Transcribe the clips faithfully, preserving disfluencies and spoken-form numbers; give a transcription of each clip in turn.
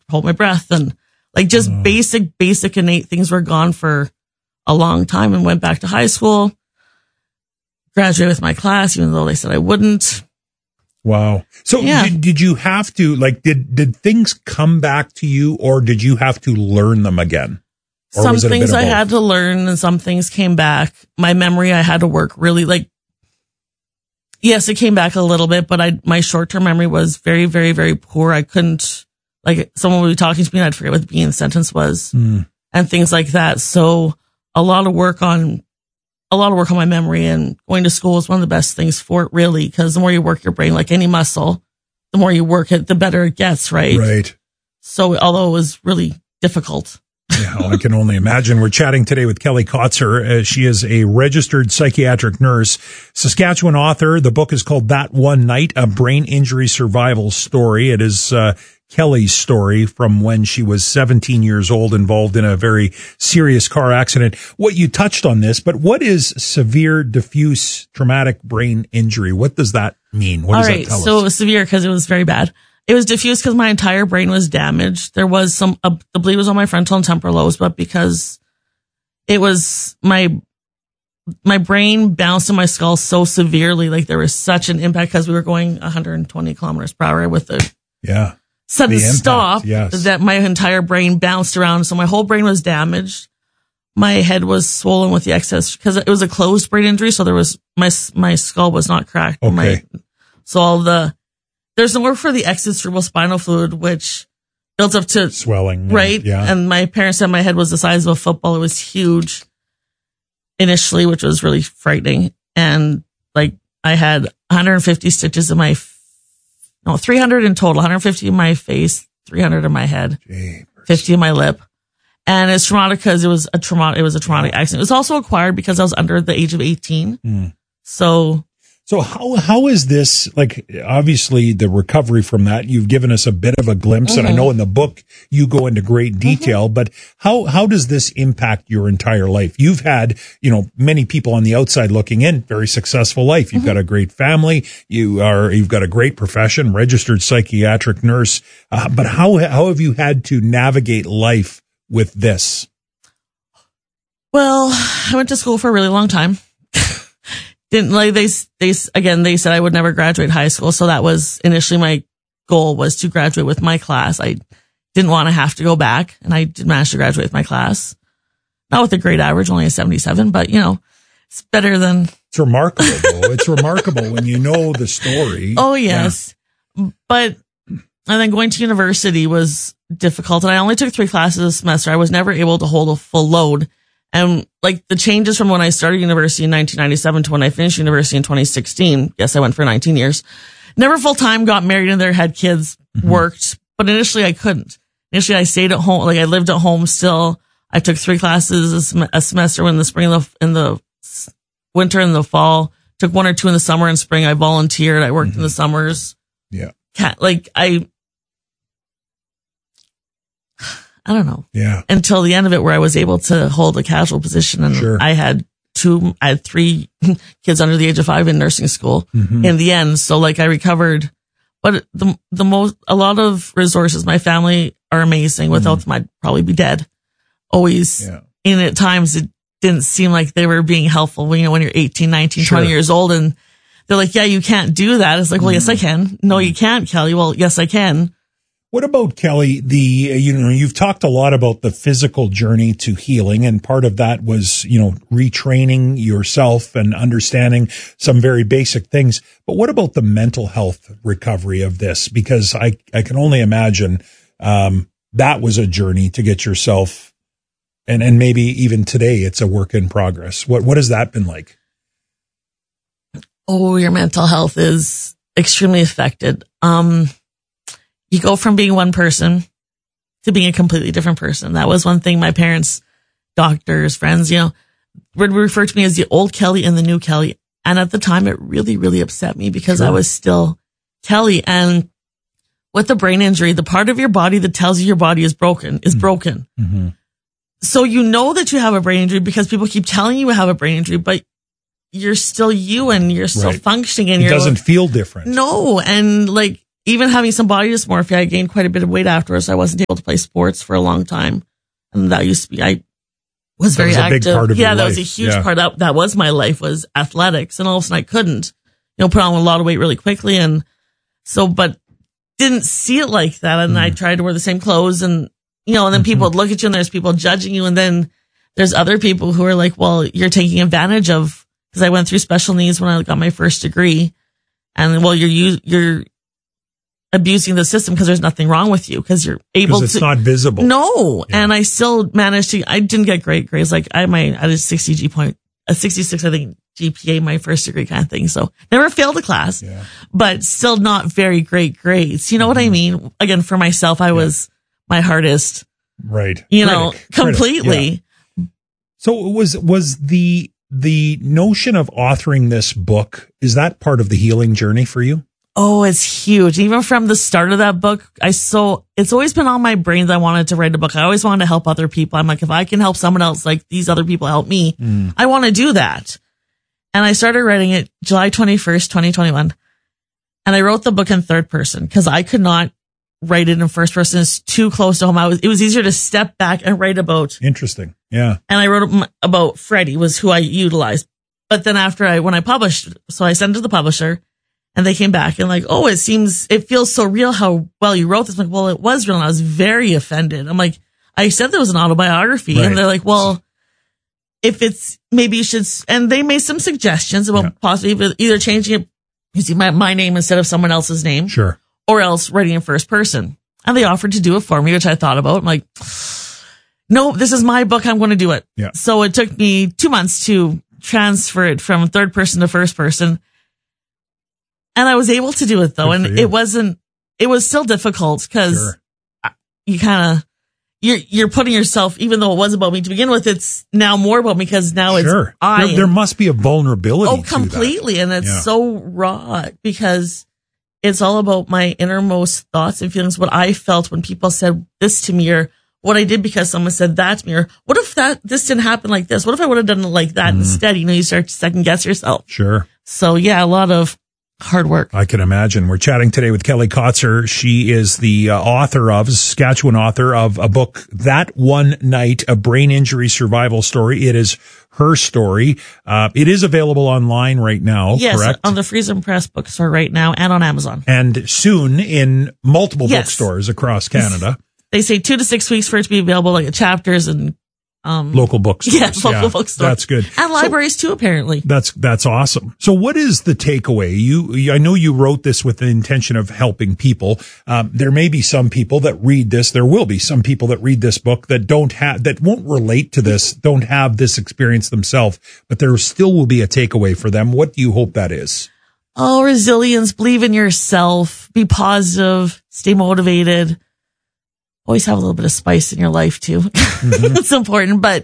hold my breath, and like just oh. basic, basic innate things were gone for a long time, and went back to high school, graduated with my class, even though they said I wouldn't. Wow. So yeah. did, did you have to, like, did, did things come back to you, or did you have to learn them again? Or some things I had to learn and some things came back. My memory, I had to work really like, yes, it came back a little bit, but I, my short-term memory was very, very, very poor. I couldn't, like, someone would be talking to me and I'd forget what the beginning of the sentence was mm. and things like that. So a lot of work on, a lot of work on my memory, and going to school is one of the best things for it, really, because the more you work your brain, like any muscle, the more you work it, the better it gets, right? Right. So although it was really difficult. Yeah, well, I can only imagine. We're chatting today with Kelly Kotzer. Uh, she is a registered psychiatric nurse, Saskatchewan author. The book is called That One Night, A Brain Injury Survival Story. It is uh, Kelly's story from when she was seventeen years old, involved in a very serious car accident. What you touched on this, but what is severe diffuse traumatic brain injury? What does that mean? What All does right, that tell so us? it was severe because it was very bad. It was diffuse because my entire brain was damaged. There was some, uh, the bleed was on my frontal and temporal lobes, but because it was my, my brain bounced in my skull so severely, like there was such an impact because we were going one hundred twenty kilometers per hour with the, yeah, sudden the impact, stop yes. that my entire brain bounced around. So my whole brain was damaged. My head was swollen with the excess because it was a closed brain injury. So there was, my, my skull was not cracked. Okay. My, so all the, there's nowhere for the extracerebral spinal fluid, which builds up to swelling, right? And, yeah. And my parents said my head was the size of a football. It was huge initially, which was really frightening. And like I had one hundred fifty stitches in my, no, three hundred in total, one hundred fifty in my face, three hundred in my head, Jeepers. fifty in my lip. And it's traumatic because it was a traumatic, it was a traumatic yeah. accident. It was also acquired because I was under the age of eighteen. Mm. So So how how is this, like, obviously the recovery from that, you've given us a bit of a glimpse, mm-hmm. and I know in the book you go into great detail, mm-hmm. but how how does this impact your entire life? You've had, you know, many people on the outside looking in, very successful life. You've mm-hmm. got a great family, you are you've got a great profession, registered psychiatric nurse, uh, but how how have you had to navigate life with this? Well, I went to school for a really long time. Didn't like they, they, again, they said I would never graduate high school. So that was initially my goal, was to graduate with my class. I didn't want to have to go back, and I did manage to graduate with my class. Not with a grade average, only a seventy-seven, but you know, it's better than. It's remarkable though. It's remarkable when you know the story. Oh yes. Yeah. But, and then going to university was difficult, and I only took three classes a semester. I was never able to hold a full load. And like the changes from when I started university in nineteen ninety-seven to when I finished university in twenty sixteen. Yes, I went for nineteen years. Never full time, got married and there, had kids, mm-hmm. worked. But initially I couldn't. Initially I stayed at home. Like I lived at home still. I took three classes a, sem- a semester in the spring, in the, in the winter and the fall. Took one or two in the summer and spring. I volunteered. I worked mm-hmm. in the summers. Yeah. Can't, like I, I don't know. Yeah. Until the end of it, where I was able to hold a casual position, and sure. I had two, I had three kids under the age of five in nursing school mm-hmm. in the end. So like I recovered, but the, the most, a lot of resources, my family are amazing. Without mm-hmm. them, I'd probably be dead. Always. Yeah. And at times it didn't seem like they were being helpful. You know, when you're eighteen, nineteen, sure. twenty years old, and they're like, yeah, you can't do that. It's like, well, mm-hmm. yes, I can. No, you can't, Kelly. Well, yes, I can. What about, Kelly, the, you know, you've talked a lot about the physical journey to healing, and part of that was, you know, retraining yourself and understanding some very basic things. But what about the mental health recovery of this? Because I, I can only imagine, um, that was a journey to get yourself, and, and maybe even today it's a work in progress. What, what has that been like? Oh, your mental health is extremely affected. Um, You go from being one person to being a completely different person. That was one thing my parents, doctors, friends, you know, would refer to me as the old Kelly and the new Kelly. And at the time, it really, really upset me because sure. I was still Kelly. And with the brain injury, the part of your body that tells you your body is broken is mm-hmm. broken. Mm-hmm. So you know that you have a brain injury because people keep telling you you have a brain injury, but you're still you and you're still right. functioning. And it you're doesn't feel different. No. And like, even having some body dysmorphia, I gained quite a bit of weight afterwards. So I wasn't able to play play sports for a long time. And that used to be, I was very that was a active. Big part of yeah, your that life. was a huge yeah. part. That, that was my life, was athletics. And all of a sudden I couldn't, you know, put on a lot of weight really quickly. And so, but didn't see it like that. And mm. I tried to wear the same clothes and, you know, and then mm-hmm. people would look at you and there's people judging you. And then there's other people who are like, well, you're taking advantage of, because I went through special needs when I got my first degree. And well, you're, you're abusing the system because there's nothing wrong with you because you're able to. It's not visible. No. Yeah. And I still managed to, I didn't get great grades. Like I, my, I had a sixty G point, a sixty-six, I think, G P A, my first degree kind of thing. So never failed a class, yeah. but still not very great grades. You know mm-hmm. what I mean? Again, for myself, I yeah. was my hardest. Right. You Critic. know, completely. Critic. Yeah. So was, was the, the notion of authoring this book, is that part of the healing journey for you? Oh, it's huge. Even from the start of that book, I so, it's always been on my brain that I wanted to write a book. I always wanted to help other people. I'm like, if I can help someone else, like these other people help me, mm. I want to do that. And I started writing it July twenty-first, twenty twenty-one. And I wrote the book in third person because I could not write it in first person. It's too close to home. I was, it was easier to step back and write about. Interesting. Yeah. And I wrote about Freddie was who I utilized. But then after I, when I published, so I sent it to the publisher and they came back and like, oh, it seems, it feels so real how well you wrote this. I'm like, well, it was real. And I was very offended. I'm like, I said there was an autobiography right. and they're like, well, if it's, maybe you should, and they made some suggestions about yeah. possibly either changing it using my, my name instead of someone else's name. Sure. Or else writing in first person. And they offered to do it for me, which I thought about. I'm like, no, this is my book. I'm going to do it. Yeah. So it took me two months to transfer it from third person to first person. And I was able to do it though. Good and it wasn't, it was still difficult because sure. you kind of, you're, you're putting yourself, even though it was about me to begin with, it's now more about me because now sure. it's I. There, there must be a vulnerability. Oh, completely. To that. And it's yeah. so raw because it's all about my innermost thoughts and feelings, what I felt when people said this to me or what I did because someone said that to me or what if that, this didn't happen like this? What if I would have done it like that mm. instead? You know, you start to second guess yourself. Sure. So yeah, a lot of hard work. I can imagine. We're chatting today with Kelly Kotzer. She is the uh, author of, Saskatchewan author of a book, That One Night, a Brain Injury Survival Story. It is her story. Uh, it is available online right now, yes, correct? On the Friesen Press bookstore right now and on Amazon. And soon in multiple yes. bookstores across Canada. They say two to six weeks for it to be available, like chapters and Um, local bookstores. Yeah, local yeah, bookstores. That's good. And libraries so, too, apparently. That's, that's awesome. So what is the takeaway? You, you, I know you wrote this with the intention of helping people. Um, there may be some people that read this. There will be some people that read this book that don't have, that won't relate to this, don't have this experience themselves, but there still will be a takeaway for them. What do you hope that is? Oh, resilience, believe in yourself, be positive, stay motivated. Always have a little bit of spice in your life too. Mm-hmm. It's important. But,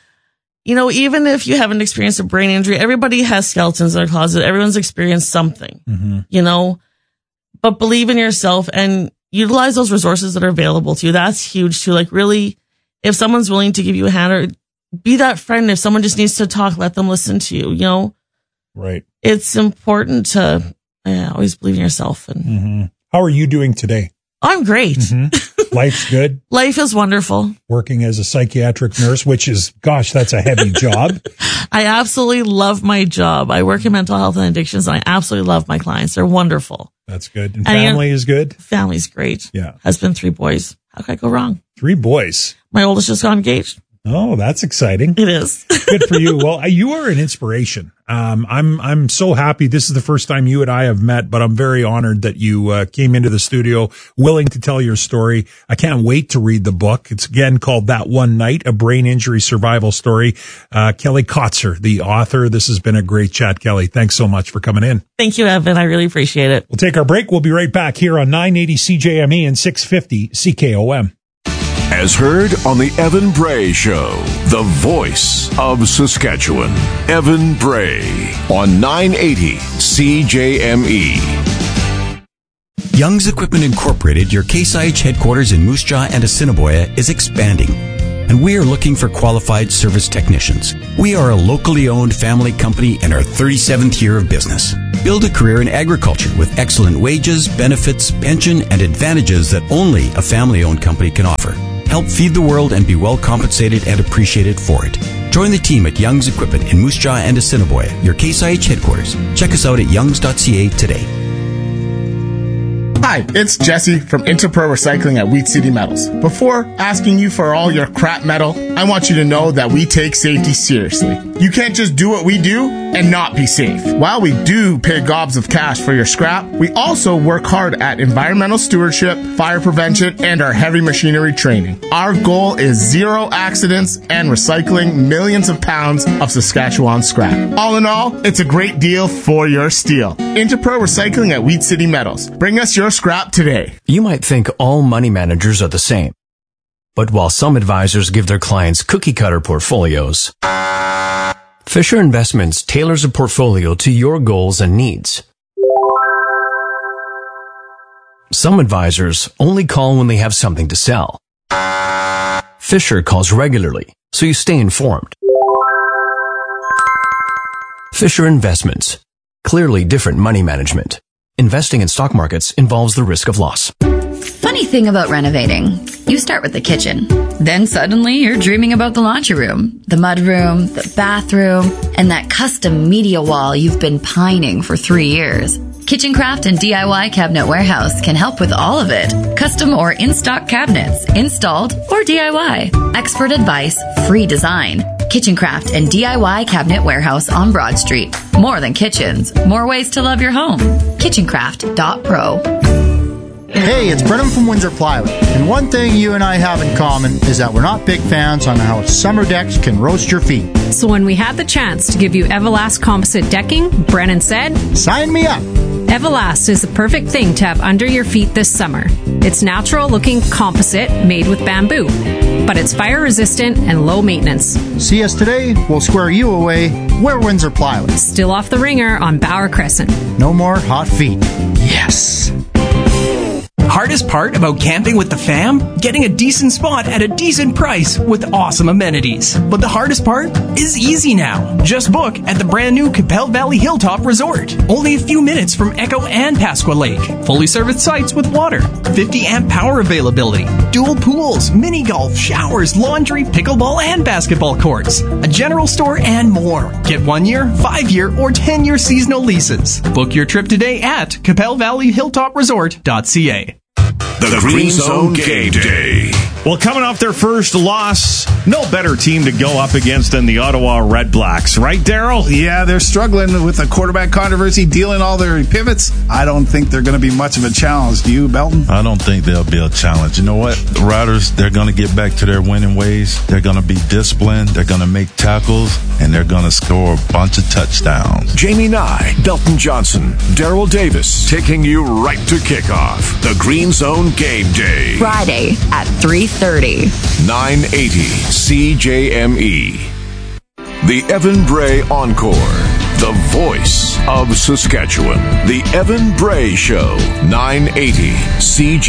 you know, even if you haven't experienced a brain injury, everybody has skeletons in their closet. Everyone's experienced something, mm-hmm. you know, but believe in yourself and utilize those resources that are available to you. That's huge too. Like really, if someone's willing to give you a hand or be that friend, if someone just needs to talk, let them listen to you, you know, right. It's important to yeah, always believe in yourself. And mm-hmm. How are you doing today? I'm great. Mm-hmm. Life's good. Life is wonderful. Working as a psychiatric nurse, which is, gosh, that's a heavy job. I absolutely love my job. I work in mental health and addictions, and I absolutely love my clients. They're wonderful. That's good. And family and, is good? Family's great. Yeah. Husband, three boys. How could I go wrong? Three boys. My oldest just got engaged. Oh, that's exciting. It is. Good for you. Well, you are an inspiration. Um, I'm, I'm so happy. This is the first time you and I have met, but I'm very honored that you, uh, came into the studio willing to tell your story. I can't wait to read the book. It's again called That One Night, a Brain Injury Survival Story. Uh, Kelly Kotzer, the author. This has been a great chat, Kelly. Thanks so much for coming in. Thank you, Evan. I really appreciate it. We'll take our break. We'll be right back here on nine eighty C J M E and six fifty C K O M. As heard on the Evan Bray Show, the voice of Saskatchewan, Evan Bray on nine eighty C J M E. Young's Equipment Incorporated, your Case I H headquarters in Moose Jaw and Assiniboia, is expanding, and we are looking for qualified service technicians. We are a locally owned family company in our thirty-seventh year of business. Build a career in agriculture with excellent wages, benefits, pension, and advantages that only a family-owned company can offer. Help feed the world and be well compensated and appreciated for it. Join the team at Young's Equipment in Moose Jaw and Assiniboia, your Case I H headquarters. Check us out at youngs dot c a today. Hi, it's Jesse from Interpro Recycling at Wheat City Metals. Before asking you for all your crap metal, I want you to know that we take safety seriously. You can't just do what we do and not be safe. While we do pay gobs of cash for your scrap, we also work hard at environmental stewardship, fire prevention, and our heavy machinery training. Our goal is zero accidents and recycling millions of pounds of Saskatchewan scrap. All in all, it's a great deal for your steel. Interpro Recycling at Wheat City Metals. Bring us your scrap today. You might think all money managers are the same. But while some advisors give their clients cookie-cutter portfolios, Fisher Investments tailors a portfolio to your goals and needs. Some advisors only call when they have something to sell. Fisher calls regularly, so you stay informed. Fisher Investments. Clearly different money management. Investing in stock markets involves the risk of loss. Funny thing about renovating. You start with the kitchen. Then suddenly you're dreaming about the laundry room, the mud room, the bathroom, and that custom media wall you've been pining for three years. Kitchen Craft and D I Y Cabinet Warehouse can help with all of it. Custom or in-stock cabinets, installed or D I Y. Expert advice, free design. Kitchen Craft and D I Y Cabinet Warehouse on Broad Street. More than kitchens, more ways to love your home. kitchen craft dot pro. Hey, it's Brennan from Windsor Plywood, and one thing you and I have in common is that we're not big fans on how summer decks can roast your feet. So when we had the chance to give you Everlast composite decking, Brennan said, "Sign me up." Everlast is the perfect thing to have under your feet this summer. It's natural-looking composite made with bamboo, but it's fire-resistant and low maintenance. See us today, we'll square you away. We're Windsor Plywood. Still off the ringer on Bauer Crescent. No more hot feet. Yes. Hardest part about camping with the fam? Getting a decent spot at a decent price with awesome amenities. But the hardest part is easy now. Just book at the brand new Capel Valley Hilltop Resort. Only a few minutes from Echo and Pasqua Lake. Fully serviced sites with water, fifty amp power availability, dual pools, mini golf, showers, laundry, pickleball, and basketball courts, a general store, and more. Get one year, five year, or ten year seasonal leases. Book your trip today at capel valley hilltop resort dot c a. The, the Green Zone Game Day. Well, coming off their first loss, no better team to go up against than the Ottawa Red Blacks, right, Daryl? Yeah, they're struggling with the quarterback controversy, dealing all their pivots. I don't think they're going to be much of a challenge. Do you, Belton? I don't think they'll be a challenge. You know what? The Riders, they're going to get back to their winning ways. They're going to be disciplined. They're going to make tackles, and they're going to score a bunch of touchdowns. Jamie Nye, Belton Johnson, Daryl Davis, taking you right to kickoff. The Green Zone Game Day. Friday at three thirty. nine eighty C J M E. The Evan Bray Encore. The voice of Saskatchewan. The Evan Bray Show. nine eighty C J M E.